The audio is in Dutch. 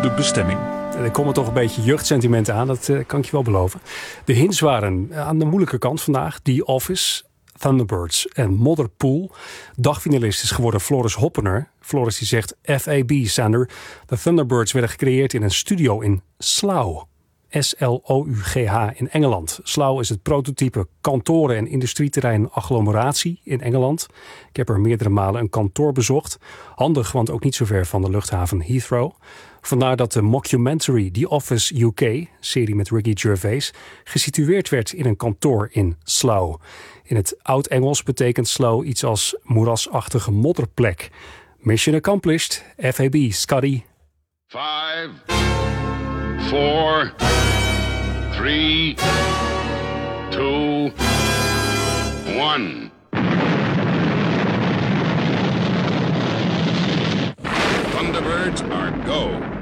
de bestemming. Er komen toch een beetje jeugdsentimenten aan, dat kan ik je wel beloven. De hints waren aan de moeilijke kant vandaag. The Office, Thunderbirds en Motherpool. Dagfinalist is geworden Floris Hoppener. Floris die zegt FAB, Sander. De Thunderbirds werden gecreëerd in een studio in Slough. Slough in Engeland. Slough is het prototype kantoren- en industrieterrein agglomeratie in Engeland. Ik heb er meerdere malen een kantoor bezocht. Handig, want ook niet zo ver van de luchthaven Heathrow. Vandaar dat de mockumentary The Office UK, serie met Ricky Gervais, gesitueerd werd in een kantoor in Slough. In het Oud-Engels betekent Slough iets als moerasachtige modderplek. Mission accomplished. FAB, Scotty. 5, 4, 3, 2, 1. Thunderbirds are go.